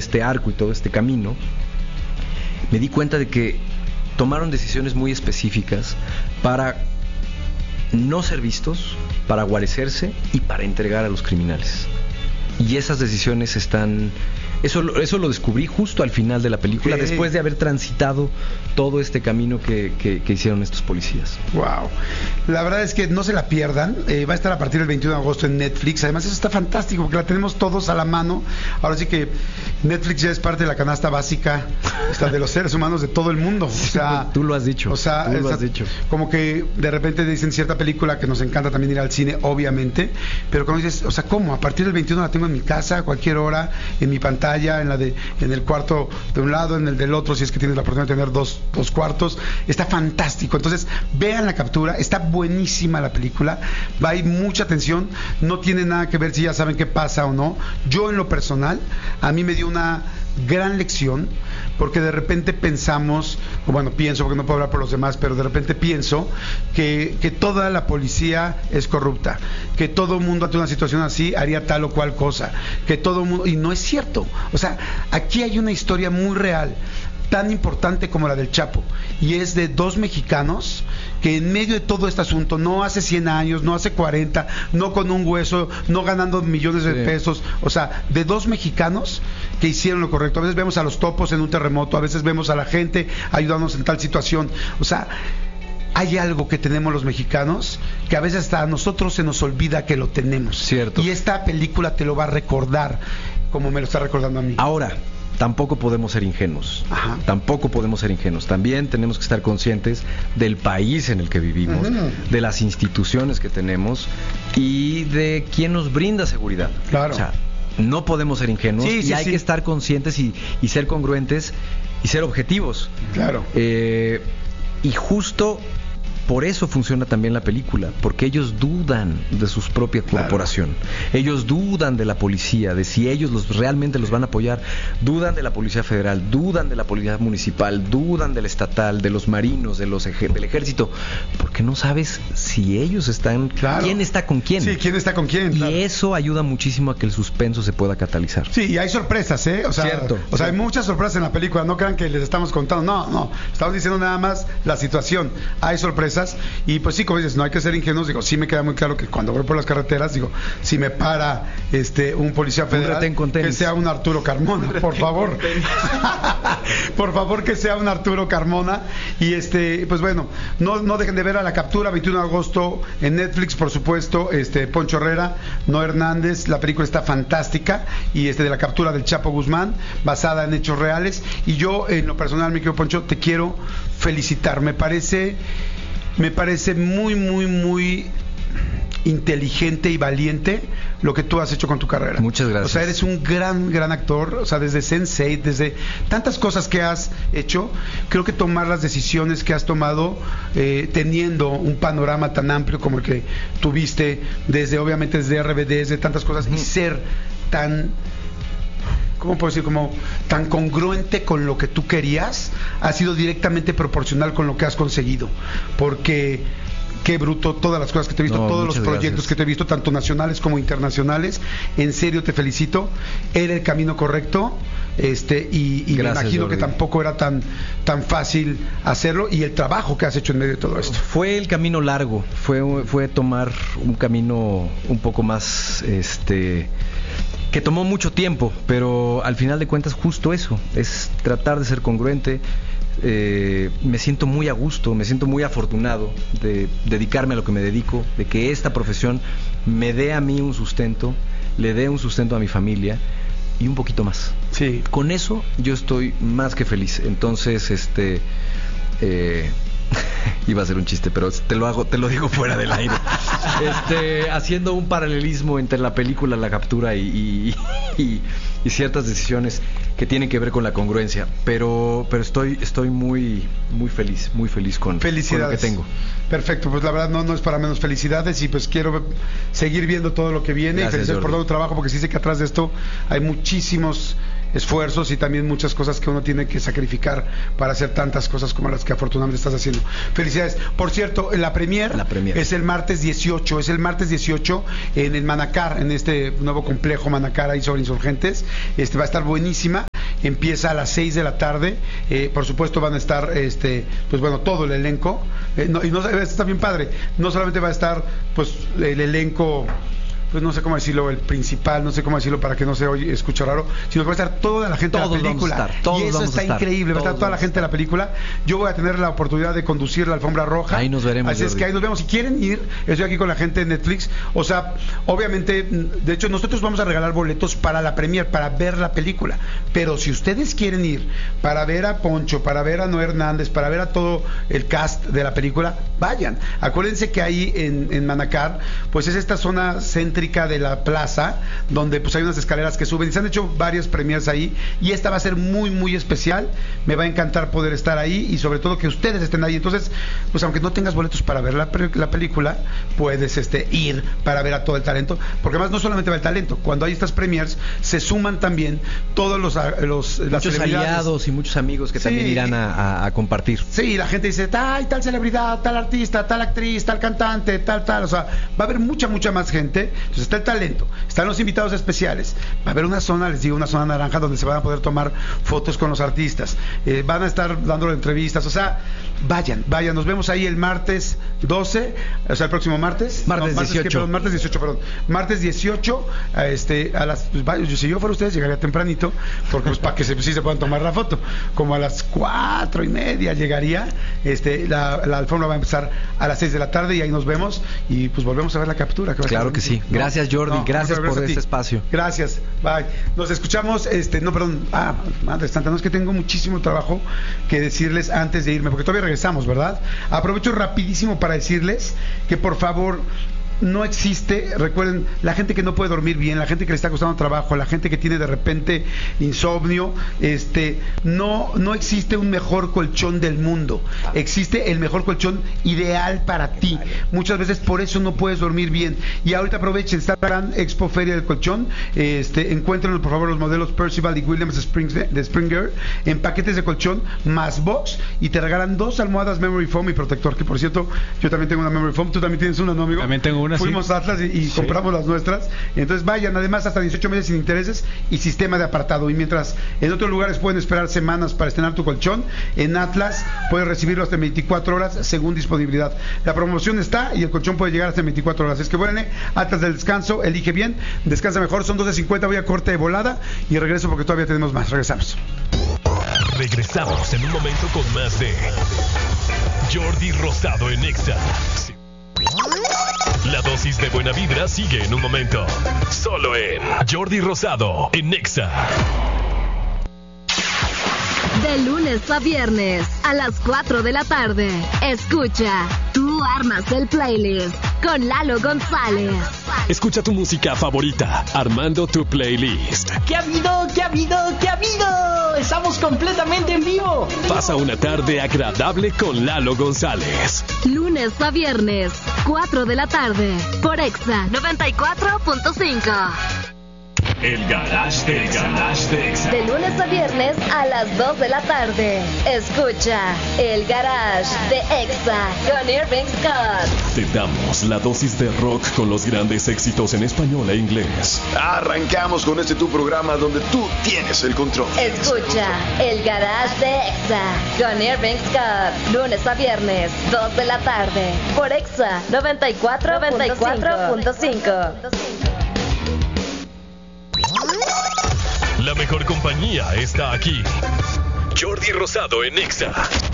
este arco y todo este camino, me di cuenta de que tomaron decisiones muy específicas para no ser vistos, para guarecerse y para entregar a los criminales. Y esas decisiones están... Eso lo descubrí justo al final de la película, después de haber transitado todo este camino que hicieron estos policías. Wow. La verdad es que no se la pierdan. Va a estar a partir del 21 de agosto en Netflix. Además, eso está fantástico porque la tenemos todos a la mano. Ahora sí que Netflix ya es parte de la canasta básica de los seres humanos de todo el mundo. O sea, tú lo has dicho. O sea, tú lo has dicho. Como que de repente dicen cierta película que nos encanta también ir al cine, obviamente. Pero como dices, o sea, ¿cómo? A partir del 21 la tengo en mi casa, a cualquier hora, en mi pantalla, en el cuarto de un lado, en el del otro, si es que tienes la oportunidad de tener dos cuartos. Está fantástico. Entonces, vean la captura, está buenísima la película, hay mucha tensión, no tiene nada que ver si ya saben qué pasa o no. Yo, en lo personal, a mí me dio una gran lección, porque de repente pensamos, o bueno, pienso, porque no puedo hablar por los demás, pero de repente pienso que toda la policía es corrupta, que todo el mundo ante una situación así haría tal o cual cosa, que todo el mundo, y no es cierto. O sea, aquí hay una historia muy real, tan importante como la del Chapo, y es de dos mexicanos que en medio de todo este asunto, no hace 100 años, no hace 40, no con un hueso, no ganando millones de pesos, o sea, de dos mexicanos que hicieron lo correcto. A veces vemos a los topos en un terremoto, a veces vemos a la gente ayudándonos en tal situación. O sea, hay algo que tenemos los mexicanos que a veces hasta a nosotros se nos olvida que lo tenemos. Cierto. Y esta película te lo va a recordar, como me lo está recordando a mí. Ahora, tampoco podemos ser ingenuos. Ajá. Tampoco podemos ser ingenuos. También tenemos que estar conscientes del país en el que vivimos, de las instituciones que tenemos y de quién nos brinda seguridad. Claro. O sea, no podemos ser ingenuos, y hay que estar conscientes y ser congruentes y ser objetivos. Claro. Y justo por eso funciona también la película, porque ellos dudan de su propia corporación. Ellos dudan de la policía, de si ellos realmente los van a apoyar. Dudan de la Policía Federal, dudan de la Policía Municipal, dudan del estatal, de los marinos, del ejército, porque no sabes si ellos están... Claro. ¿Quién está con quién? Sí, ¿quién está con quién? Claro. Y eso ayuda muchísimo a que el suspenso se pueda catalizar. Sí, y hay sorpresas, ¿eh? O sea, cierto. Hay muchas sorpresas en la película. No crean que les estamos contando. No. Estamos diciendo nada más la situación. Hay sorpresas. Y pues sí, como dices, no hay que ser ingenuos. Digo, sí me queda muy claro que cuando voy por las carreteras, digo, si me para un policía federal, que sea un Arturo Carmona, por favor. Por favor, que sea un Arturo Carmona. Y pues bueno, no dejen de ver a La Captura, 21 de agosto en Netflix, por supuesto. Poncho Herrera, Noé Hernández, la película está fantástica. Y de La Captura del Chapo Guzmán, basada en hechos reales. Y yo, en lo personal, mi querido Poncho, te quiero felicitar. Me parece muy, muy, muy inteligente y valiente lo que tú has hecho con tu carrera. Muchas gracias. O sea, eres un gran actor. O sea, desde Sense8, desde tantas cosas que has hecho, creo que tomar las decisiones que has tomado, teniendo un panorama tan amplio como el que tuviste, obviamente desde RBD, desde tantas cosas, y ser tan... ¿cómo puedo decir? Como tan congruente con lo que tú querías, ha sido directamente proporcional con lo que has conseguido. Porque qué bruto todas las cosas que te he visto, todos los proyectos que te he visto, tanto nacionales como internacionales. En serio, te felicito. Era el camino correcto. Y gracias, me imagino, Jordi, que tampoco era tan fácil hacerlo, y el trabajo que has hecho en medio de todo esto. Fue el camino largo, fue tomar un camino un poco más que tomó mucho tiempo, pero al final de cuentas justo eso, es tratar de ser congruente. Me siento muy a gusto, me siento muy afortunado de dedicarme a lo que me dedico, de que esta profesión me dé a mí un sustento, le dé un sustento a mi familia y un poquito más. Sí. Con eso yo estoy más que feliz. Entonces, iba a ser un chiste, pero te lo digo fuera del aire. Haciendo un paralelismo entre la película La Captura y ciertas decisiones que tienen que ver con la congruencia, pero estoy muy feliz con lo que tengo. Perfecto, pues la verdad no es para menos. Felicidades, y pues quiero seguir viendo todo lo que viene. Gracias, y felicidades por todo Jordi. tu trabajo, porque sí sé que atrás de esto hay muchísimos esfuerzos y también muchas cosas que uno tiene que sacrificar para hacer tantas cosas como las que afortunadamente estás haciendo. Felicidades. Por cierto, la premier es el martes 18, en el Manacar, en este nuevo complejo Manacar ahí sobre Insurgentes. Va a estar buenísima. empieza a las 6 de la tarde. Por supuesto van a estar, pues bueno, todo el elenco. Está bien padre. No solamente va a estar, pues, el elenco, pues no sé cómo decirlo, el principal, no sé cómo decirlo para que no se escuche raro, sino que va a estar toda la gente de la película. Y eso está increíble, va a estar toda la gente de la película. Yo voy a tener la oportunidad de conducir la alfombra roja. Ahí nos veremos. Así es que ahí nos vemos. Si quieren ir, estoy aquí con la gente de Netflix. O sea, obviamente, de hecho, nosotros vamos a regalar boletos para la premier, para ver la película. Pero si ustedes quieren ir para ver a Poncho, para ver a Noé Hernández, para ver a todo el cast de la película, vayan. Acuérdense que ahí en Manacar, pues es esta zona céntrica de la plaza, donde pues hay unas escaleras que suben y se han hecho varias premiers ahí, y esta va a ser muy muy especial. Me va a encantar poder estar ahí y sobre todo que ustedes estén ahí. Entonces, pues aunque no tengas boletos para ver la película, puedes ir para ver a todo el talento, porque además no solamente va el talento, cuando hay estas premiers se suman también todos las muchos aliados y muchos amigos que también irán a compartir. Sí, la gente dice, tal celebridad, tal artista, tal actriz, tal cantante, tal, o sea, va a haber mucha más gente. Entonces está el talento, están los invitados especiales, va a haber una zona, les digo, una zona naranja donde se van a poder tomar fotos con los artistas, van a estar dando entrevistas, o sea, vayan, nos vemos ahí el martes 12, o sea, el próximo martes. Martes 18. Martes 18, a las, pues, si yo fuera ustedes llegaría tempranito, porque pues para que sí se puedan tomar la foto, como a las 4:30 llegaría, la alfombra va a empezar a las 6 de la tarde y ahí nos vemos y pues volvemos a ver la captura. Claro que sí. Gracias, Jordi. Gracias por este espacio. Gracias. Bye. Nos escuchamos. Madre santa, no, es que tengo muchísimo trabajo que decirles antes de irme, porque todavía regresamos, ¿verdad? Aprovecho rapidísimo para decirles que por favor, no existe, recuerden, la gente que no puede dormir bien, la gente que le está costando trabajo, la gente que tiene de repente insomnio, no existe un mejor colchón del mundo. Existe el mejor colchón ideal para ti. Muchas veces por eso no puedes dormir bien. Y ahorita aprovechen, está la gran Expo Feria del Colchón. Encuéntrenlo por favor los modelos Percival y Williams de Springer en paquetes de colchón más box, y te regalan 2 almohadas Memory Foam y protector, que por cierto, yo también tengo una Memory Foam. Tú también tienes una, ¿no, amigo? También tengo una. Fuimos a Atlas y compramos las nuestras. Entonces vayan, además hasta 18 meses sin intereses y sistema de apartado. Y mientras en otros lugares pueden esperar semanas para estrenar tu colchón, en Atlas puedes recibirlo hasta 24 horas según disponibilidad. La promoción está y el colchón puede llegar hasta 24 horas. Es que bueno, Atlas del descanso, elige bien, descansa mejor. Son 12:50, voy a corte de volada y regreso porque todavía tenemos más. Regresamos en un momento con más de Jordi Rosado en Exa. La dosis de buena vibra sigue en un momento. Solo en Jordi Rosado en Exa. De lunes a viernes a las 4 de la tarde. Escucha, tú armas el playlist con Lalo González. Escucha tu música favorita, armando tu playlist. ¿Qué ha habido? Estamos completamente en vivo. Pasa una tarde agradable con Lalo González. Lunes a viernes, 4 de la tarde, por Exa 94.5. El Garage de Exa. De lunes a viernes a las 2 de la tarde. Escucha El Garage de Exa con Irving Scott. Te damos la dosis de rock con los grandes éxitos en español e inglés. Arrancamos con tu programa donde tú tienes el control. Escucha El Garage de Exa con Irving Scott. Lunes a viernes, 2 de la tarde. Por Exa 94.5. La mejor compañía está aquí. Jordi Rosado en Exa.